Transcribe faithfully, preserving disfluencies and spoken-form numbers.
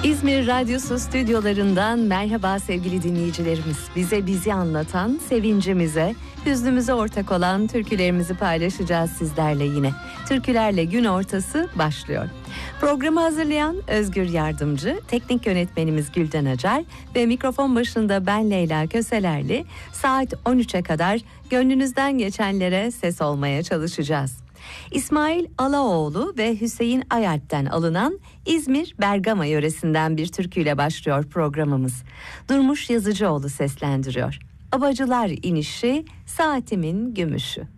İzmir Radyosu stüdyolarından merhaba sevgili dinleyicilerimiz. Bize bizi anlatan, sevincimize, hüznümüze ortak olan türkülerimizi paylaşacağız sizlerle yine. Türkülerle gün ortası başlıyor. Programı hazırlayan Özgür Yardımcı, teknik yönetmenimiz Gülden Acar ve mikrofon başında ben Leyla Köselerli saat on üçe kadar gönlünüzden geçenlere ses olmaya çalışacağız. İsmail Alaoğlu ve Hüseyin Ayalp'ten alınan İzmir Bergama yöresinden bir türküyle başlıyor programımız. Durmuş Yazıcıoğlu seslendiriyor. Abacılar inişi, saatimin gümüşü.